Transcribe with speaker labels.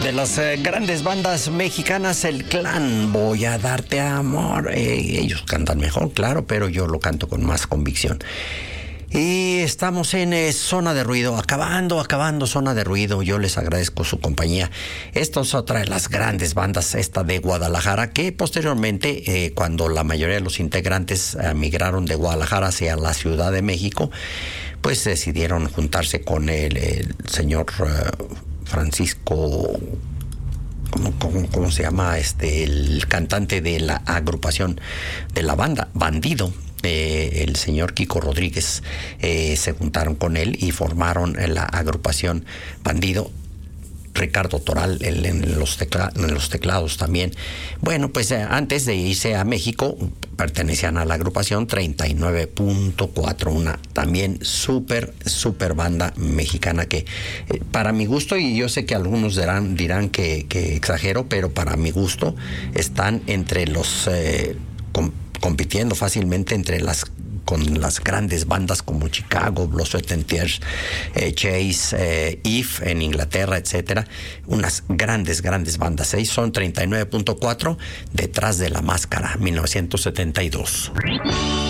Speaker 1: De las grandes bandas mexicanas, el Clan, Voy a darte amor. Ellos cantan mejor, claro, pero yo lo canto con más convicción. Y estamos en Zona de Ruido, acabando Zona de Ruido. Yo les agradezco su compañía. Esta es otra de las grandes bandas, esta de Guadalajara, que posteriormente, cuando la mayoría de los integrantes migraron de Guadalajara hacia la Ciudad de México, pues decidieron juntarse con el señor Francisco, ¿cómo se llama? El cantante de la agrupación de la banda, Bandido. El señor Kiko Rodríguez, se juntaron con él y formaron la agrupación Bandido. Ricardo Toral en los teclados también. Bueno, pues antes de irse a México pertenecían a la agrupación 39.4, una también súper banda mexicana que para mi gusto, y yo sé que algunos dirán que exagero, pero para mi gusto están entre los compitiendo fácilmente con las grandes bandas como Chicago, Los Sweatentears, Chase, If en Inglaterra, etcétera. Unas grandes bandas. Ahí son 39.4, Detrás de la Máscara, 1972.